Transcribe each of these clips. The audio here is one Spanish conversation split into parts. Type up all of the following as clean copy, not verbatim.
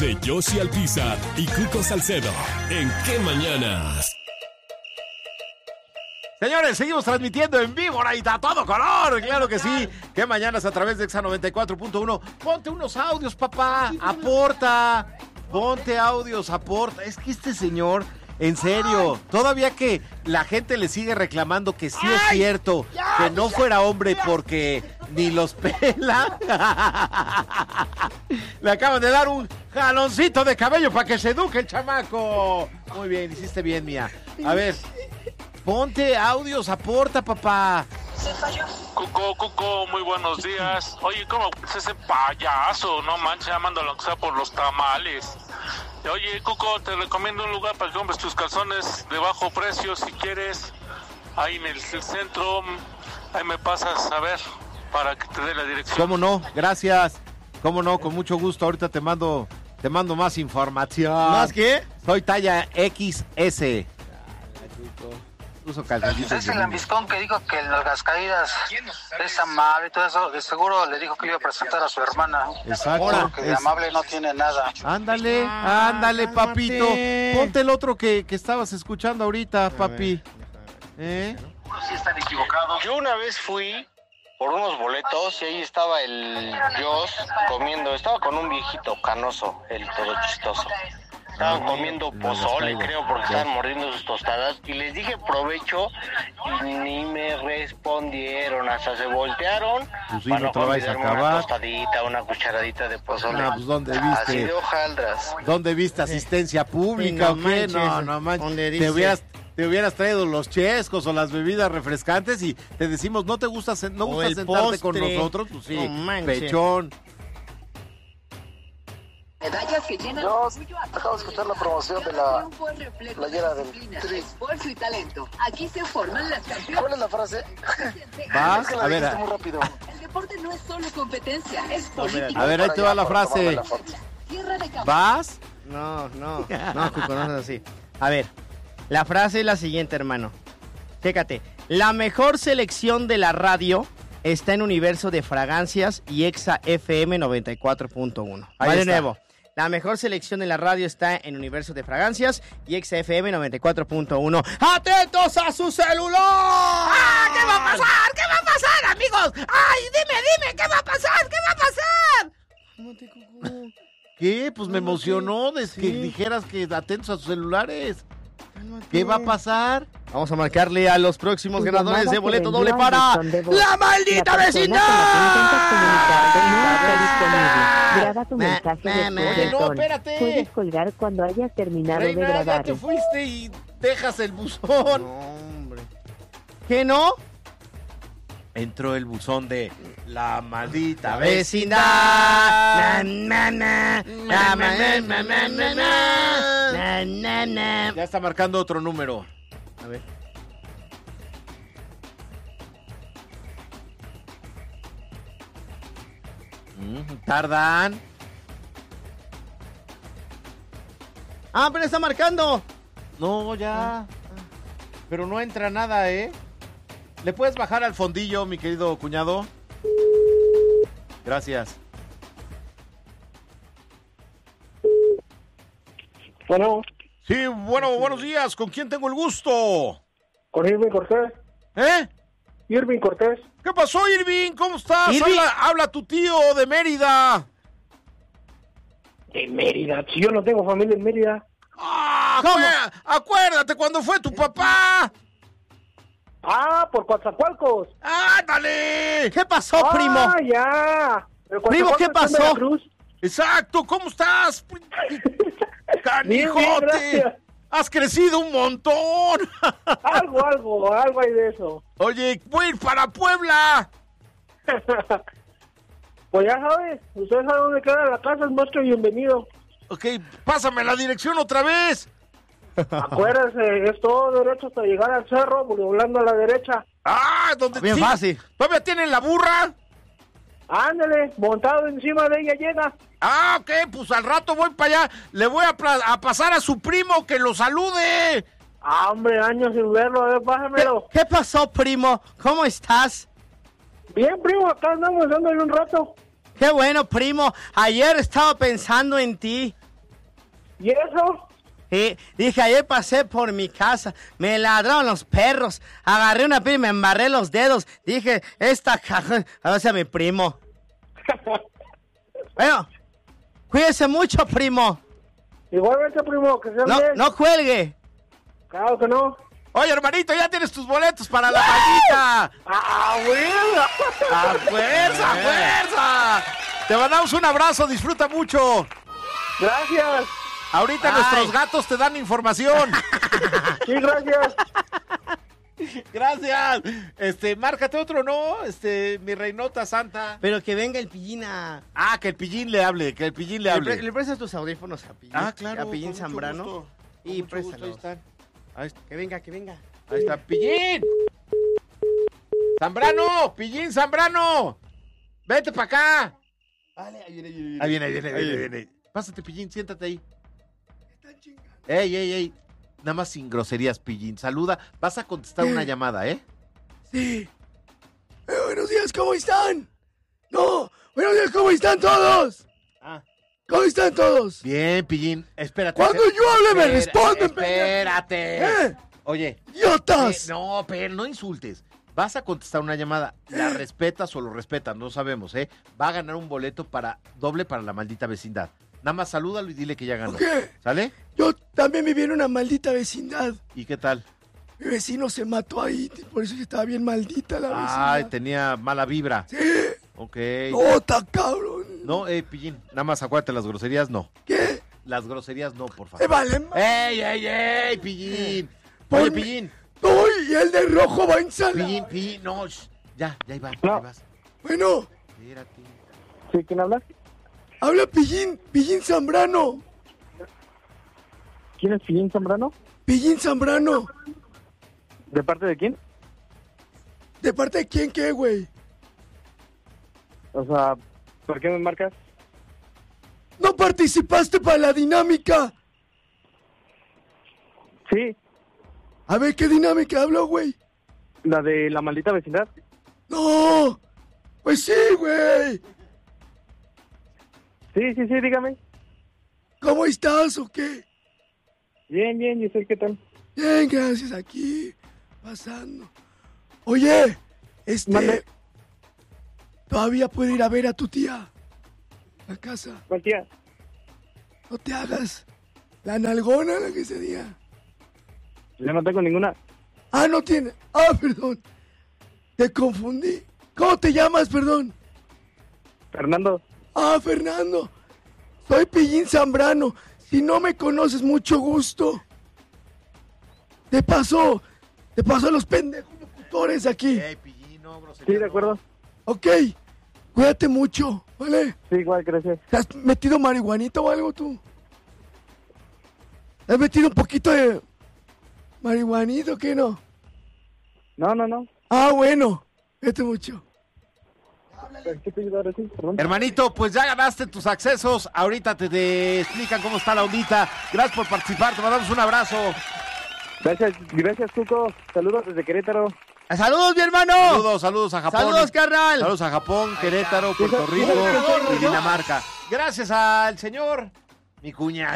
de Yoshi Alpizar y Cuco Salcedo. ¿En qué mañanas? Señores, seguimos transmitiendo en vivo, ahora a todo color, claro que sí. ¿Qué mañanas a través de Exa 94.1? Ponte unos audios, papá, aporta. Ponte audios, aporta. Es que este señor, en serio, todavía que la gente le sigue reclamando que sí es cierto, que no fuera hombre porque ni los pela. Le acaban de dar un jaloncito de cabello para que se eduque el chamaco. Muy bien, hiciste bien, mía. A ver, ponte audios, aporta, papá. Cuco, muy buenos días. Oye, ¿cómo es ese payaso? No manches, llamándolo que sea por los tamales. Oye, Cuco, te recomiendo un lugar para que compres tus calzones de bajo precio si quieres. Ahí en el centro, ahí me pasas a ver para que te dé la dirección. ¿Cómo no? Gracias. ¿Cómo no? Con mucho gusto. Ahorita te mando más información. ¿Más qué? Soy talla XS. Uso calcetines. Es el lambiscón que dijo que en las caídas es amable y todo eso. De seguro le dijo que le iba a presentar a su hermana. Exacto. Porque de amable no tiene nada. Ándale, papito. Ponte el otro que estabas escuchando ahorita, papi. Sí están equivocados. Yo una vez fui por unos boletos y ahí estaba el Joss comiendo. Estaba con un viejito canoso, el todo chistoso. Estaban comiendo pozole, creo, porque estaban mordiendo sus tostadas. Y les dije provecho y ni me respondieron. Hasta se voltearon. Pues sí, para no te lo vais a acabar. una tostadita, una cucharadita de pozole. Pues ¿dónde viste? Así de hojaldras. ¿Dónde viste asistencia pública Sí, o qué? No manches. Te hubieras traído los chescos o las bebidas refrescantes y te decimos, ¿no gusta sentarte postre con nosotros? Pues sí, no manches. pechón. Medallas que llenan Yo orgullo a acabo de escuchar la promoción de la playera del Tri. esfuerzo y talento. Aquí se forman las campeonas. ¿Cuál es la frase? ¿Vas? Es que la A ver, dijiste muy rápido. El deporte no es solo competencia, es política. a ver, ahí te va la frase. Tierra de caballos. ¿Vas? No, Cuco, no es así. A ver, la frase es la siguiente, hermano. Chécate. La mejor selección de la radio está en Universo de Fragancias y Exa FM 94.1. Ahí Va de está. nuevo. La mejor selección de la radio está en Universo de Fragancias y Exa FM 94.1. ¡Atentos a su celular! ¡Ah! ¿Qué va a pasar? ¿Qué va a pasar, amigos? ¡Ay, dime! ¿Qué va a pasar? ¿Qué va a pasar? ¿Qué? Pues me emocionó que dijeras que atentos a sus celulares. ¿Qué va a pasar? Vamos a marcarle a los próximos ganadores de boleto doble envió al para buzón de voz. la maldita La persona vecindad. con la que intentas comunicarte no está disponible. Graba tu mensaje después Oye, del no, tono. espérate. Puedes colgar cuando hayas terminado de Reina, ya grabar. te fuiste y dejas el buzón. No, hombre. ¿Qué no? Entró el buzón de la maldita Vecindad. Na, na, na. Na, na, na, na, na, na. Na, na, na. Ya está marcando otro número. A ver. Tardan. Ah, pero está marcando. No, ya. Pero no entra nada, ¿eh? ¿Le puedes bajar al fondillo, mi querido cuñado? Gracias. Bueno, Sí, bueno, buenos días. ¿Con quién tengo el gusto? con Irving Cortés. ¿Eh? Irving Cortés. ¿Qué pasó, Irving? ¿Cómo estás? Irving. Habla tu tío de Mérida. De Mérida. Si yo no tengo familia en Mérida. ¡Ah! ¿Cómo? Acuérdate cuando fue tu papá. Ah, por Coatzacoalcos. ¡Ándale! ¿Qué pasó, primo? Ah, ya. Pero Primo, ¿qué Coatzacoalcos está en pasó? Veracruz. Exacto, ¿cómo estás? Bien, bien, ¡Canijote! gracias. ¡Has crecido un montón! Algo hay de eso. Oye, voy a ir para Puebla. Pues ya sabes, usted sabe dónde queda la casa, es más que bienvenido. Ok, pásame la dirección otra vez. Acuérdese, es todo derecho hasta llegar al cerro, doblando a la derecha. Ah, ¿dónde? Bien fácil. ¿Todavía tienen la burra? Ándale, montado encima de ella llega. Ah, ok, pues al rato voy para allá. Le voy a pasar a su primo que lo salude. Ah, hombre, años sin verlo, a ver, pásamelo. ¿Qué pasó, primo? ¿Cómo estás? Bien, primo, acá andamos dándole un rato. Qué bueno, primo. Ayer estaba pensando en ti. ¿Y eso? Sí, dije, ayer pasé por mi casa, me ladraron los perros, agarré una piedra y me embarré los dedos. Dije, esta caja, a ver si a mi primo. Bueno, cuídese mucho, primo. Igualmente, primo, que sea bien. No cuelgue. Claro que no. Oye, hermanito, ya tienes tus boletos para la maldita. ¡Ah, bueno! ¡A fuerza, a fuerza! Te mandamos un abrazo, disfruta mucho. Gracias. Ahorita nuestros gatos te dan información. Sí, gracias. Gracias. Márcate otro, ¿no? Mi reinota santa. Pero que venga el Pillina. Ah, que el Pillín le hable, ¿Le prestas tus audífonos a Pillín? Ah, claro. A Pillín Zambrano. Gusto. Y préstalos. Ahí están. Que venga. Ahí está, Pillín. Zambrano, Pillín Zambrano. Vete para acá. Vale, ahí viene. Pásate, Pillín, siéntate ahí. Ey. Nada más sin groserías, Pillín. Saluda. Vas a contestar una llamada, ¿eh? Sí. Buenos días, ¿cómo están? No, buenos días, ¿cómo están todos? ¿Cómo están todos? Bien, Pillín. Espérate. Cuando yo hable me responden. Espérate. Oye. ¡Idiotas! No, pero no insultes. Vas a contestar una llamada. ¿La respetas o lo respetas? No sabemos, ¿eh? Va a ganar un boleto doble para la maldita vecindad. Nada más salúdalo y dile que ya ganó. ¿Qué? ¿Sale? Yo también viví en una maldita vecindad. ¿Y qué tal? Mi vecino se mató ahí, por eso estaba bien maldita la vecindad. Ay, tenía mala vibra. Sí. Ok. No, está cabrón. No, Pillín, nada más acuérdate, las groserías no. ¿Qué? Las groserías no, por favor. Vale. ¡Ey, Pillín! Oye, Pillín. ¡Uy! El de rojo va a ensalar. Pillín, no. Ya ahí vas. Bueno. Espérate. ¿Sí? ¿Quién habla? Habla Pillín Zambrano. ¿Quién es Pillín Zambrano? Pillín Zambrano. ¿De parte de quién? ¿De parte de quién qué, güey? O sea, ¿por qué me marcas? ¿No participaste para la dinámica? Sí. A ver, ¿qué dinámica habló, güey? ¿La de la maldita vecindad? ¡No! Pues sí, güey. Sí, dígame. ¿Cómo estás o qué? Bien, ¿y usted qué tal? Bien, gracias, aquí, pasando. Oye, Mande. ¿Todavía puedo ir a ver a tu tía? La casa. ¿Cuál tía? No te hagas. La nalgona, la que sería. Yo no tengo ninguna. Ah, no tiene. Ah, perdón. Te confundí. ¿Cómo te llamas, perdón? Fernando. Ah, Fernando. Soy Pillín Zambrano. Si no me conoces, mucho gusto. Te paso a los pendejos locutores aquí. Pillín, no, grosería. Sí, de acuerdo. Ok. Cuídate mucho, ¿vale? Sí, igual, gracias. ¿Te has metido marihuanita o algo tú? ¿Te has metido un poquito de marihuanito o qué no? No. Ah, bueno. Cuídate mucho. Hermanito, pues ya ganaste tus accesos. Ahorita te explican cómo está la ondita. Gracias por participar. Te mandamos un abrazo. Gracias, Cuco. Saludos desde Querétaro. ¡Saludos, mi hermano! Saludos a Japón. ¡Saludos, carnal! Saludos a Japón, Querétaro, Puerto Rico y Dinamarca. Gracias al señor, mi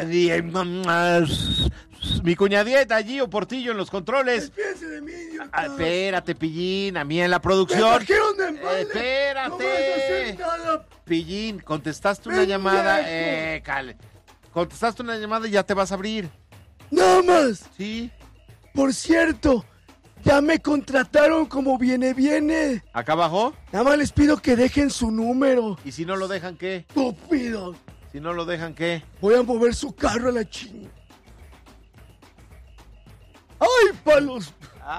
cuñadieta Gio Portillo en los controles. Despídense de mí, idiota. Espérate, Pillín, a mí en la producción. Me trajeron de mal. Espérate. No me vas a hacer nada. Pillín, contestaste una llamada. Contestaste una llamada y ya te vas a abrir. Nada más. Sí. Por cierto, ya me contrataron como viene. ¿Acá abajo? Nada más les pido que dejen su número. ¿Y si no lo dejan qué? Estúpido. Si no lo dejan qué? Voy a mover su carro a la chinga. ¡Ay, palos!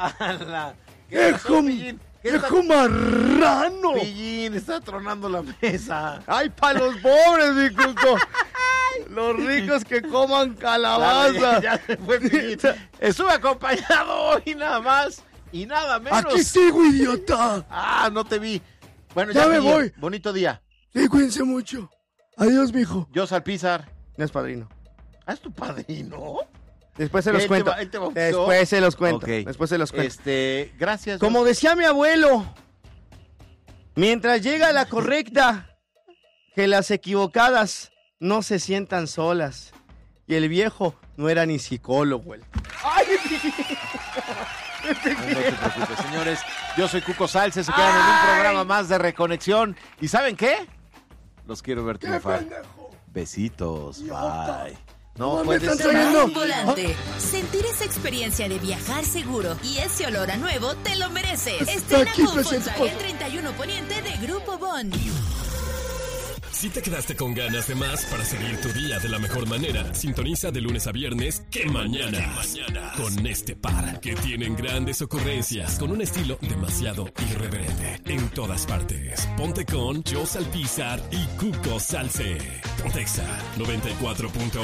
¡Viejo marrano! Pillín, está tronando la mesa. ¡Ay, para los pobres, mi Cuco! Los ricos que coman calabaza. Ya se fue Pillín. Estuve acompañado hoy nada más y nada menos. ¡Aquí sigo, idiota! Ah, no te vi. Bueno, ya me Pillín, voy. Bonito día. Sí, cuídense mucho. Adiós, mijo. Yo Salpizar. No es padrino. ¿Ah, es tu padrino? Después se los cuento. Él te bautizó. Después se los cuento. Okay. Después se los cuento. Gracias. Como decía mi abuelo, mientras llega la correcta, que las equivocadas no se sientan solas. y el viejo no era ni psicólogo. ¡Ay! No te preocupes, señores. Yo soy Cuco Salce, se quedan en un programa más de Reconexión. ¿Y saben qué? Los quiero ver triunfar. Besitos, bye. No puedes Tomar un volante. Sentir esa experiencia de viajar seguro y ese olor a nuevo te lo mereces. Estrena con Volkswagen 31 Poniente de Grupo Bond. Si te quedaste con ganas de más para seguir tu día de la mejor manera, sintoniza de lunes a viernes ¡Qué Mañanas! Con este par que tienen grandes ocurrencias con un estilo demasiado irreverente. En todas partes, ponte con Jos Alpizar y Cuco Salce. Pontexa 94.1.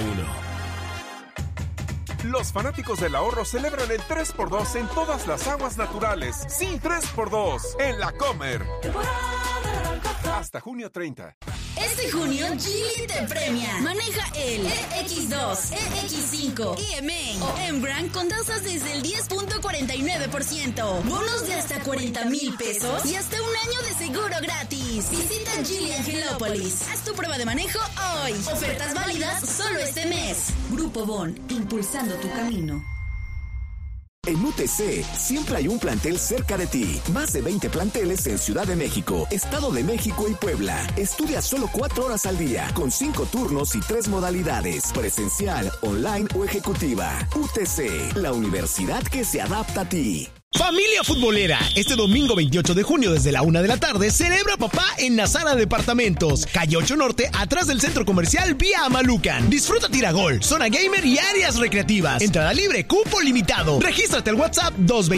Los fanáticos del ahorro celebran el 3x2 en todas las aguas naturales. Sí, 3x2 en La Comer. Hasta junio 30. Este junio, Geely te premia. Maneja el EX2, EX5, EMAIN o M-Grand con tasas desde el 10.49%. Bonos de hasta 40,000 pesos y hasta un año de seguro gratis. Visita Geely Angelópolis. Haz tu prueba de manejo hoy. Ofertas válidas solo este mes. Grupo Bon, impulsando tu camino. En UTC siempre hay un plantel cerca de ti. Más de 20 planteles en Ciudad de México, Estado de México y Puebla. Estudia solo 4 horas al día, con 5 turnos y 3 modalidades: presencial, online o ejecutiva. UTC, la universidad que se adapta a ti. Familia futbolera, este domingo 28 de junio desde la 1 de la tarde celebra papá en Nazara Departamentos, calle 8 Norte, atrás del centro comercial Vía Amalucan. Disfruta tiragol, zona gamer y áreas recreativas. Entrada libre, cupo limitado. Regístrate al WhatsApp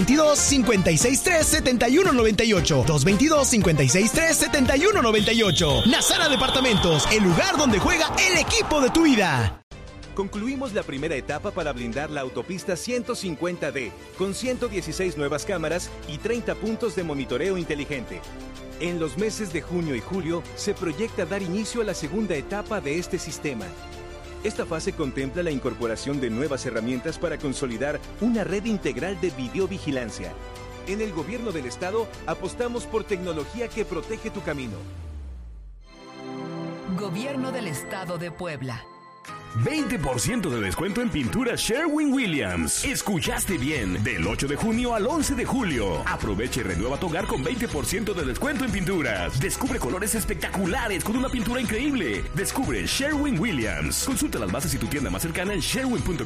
222-563-7198. 222-563-7198. Nazara Departamentos, el lugar donde juega el equipo de tu vida. Concluimos la primera etapa para blindar la autopista 150D, con 116 nuevas cámaras y 30 puntos de monitoreo inteligente. En los meses de junio y julio se proyecta dar inicio a la segunda etapa de este sistema. Esta fase contempla la incorporación de nuevas herramientas para consolidar una red integral de videovigilancia. En el Gobierno del Estado apostamos por tecnología que protege tu camino. Gobierno del Estado de Puebla. 20% de descuento en pintura Sherwin-Williams. Escuchaste bien. Del 8 de junio al 11 de julio. Aprovecha y renueva tu hogar con 20% de descuento en pinturas. Descubre colores espectaculares con una pintura increíble. Descubre Sherwin-Williams. Consulta las bases y tu tienda más cercana en sherwin.com.